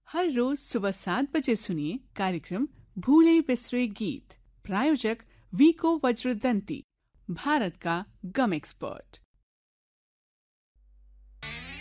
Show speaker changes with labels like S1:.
S1: हर रोज सुबह 7 बजे सुनिए कार्यक्रम भूले बिसरे गीत। प्रायोजक वीको वज्रदंती, भारत का गम एक्सपर्ट।